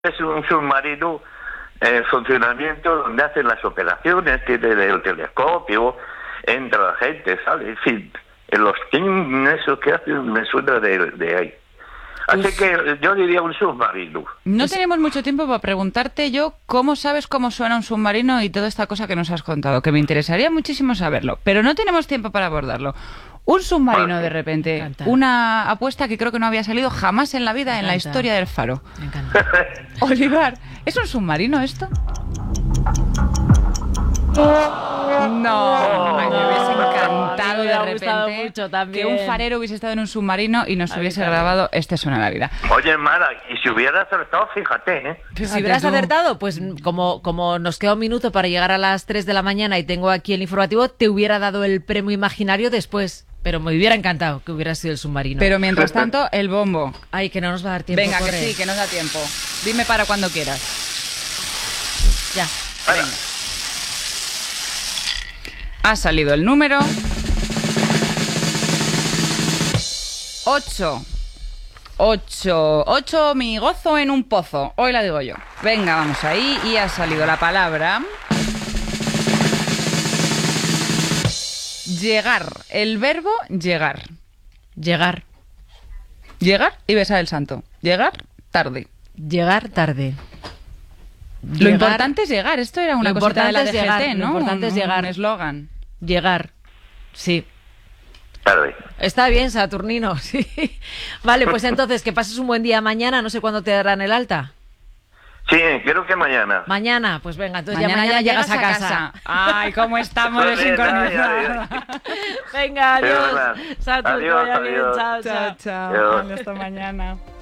Es un submarino en funcionamiento donde hacen las operaciones, tiene el telescopio, entra la gente, sale, en fin, en los esos que hacen me suena de ahí. Así que yo diría un submarino. No tenemos mucho tiempo para preguntarte yo cómo sabes cómo suena un submarino y toda esta cosa que nos has contado, que me interesaría muchísimo saberlo, pero no tenemos tiempo para abordarlo. Un submarino, Vale. de repente, Me encanta. una apuesta que creo que no había salido jamás en la vida en la encanta. historia del Faro. Me encanta. Olivar, ¿es un submarino esto? No, ay, me hubiese encantado me de hubiera gustado repente mucho también. que un farero hubiese estado en un submarino y nos A mí hubiese también. grabado Este suena la vida. Oye, Mara, y si hubiera acertado, fíjate, ¿eh? Si hubieras tú. acertado, pues como nos queda un minuto para llegar a las 3 de la mañana y tengo aquí el informativo, te hubiera dado el premio imaginario después. Pero me hubiera encantado que hubiera sido el submarino. Pero mientras tanto, el bombo. Ay, que no nos va a dar tiempo. Venga, que corre. sí, que nos da tiempo. Dime para cuando quieras. Ya. Mara, Ha salido el número 8. 8, mi gozo en un pozo. Hoy la digo yo. Venga, vamos ahí. Y ha salido la palabra llegar. El verbo llegar. Llegar. Llegar y besar el santo. Llegar tarde. Llegar tarde. Lo Llegar- importante es llegar. Esto era una Lo cosita de la importante es DGT, llegar, ¿no? lo importante es llegar. Un eslogan. Llegar. Sí. tarde. Está bien, Saturnino, sí. Vale, pues entonces, que pases un buen día mañana. No sé cuándo te darán el alta. Sí, creo que mañana. Mañana, pues venga, entonces Mañana ya mañana llegas a casa. Ay, cómo estamos de Muy bien, sincronizados. Venga, adiós. Fenomenal. Saturno, Adiós, vaya bien, adiós. chao, Chao, chao. chao. Adiós. Hasta mañana.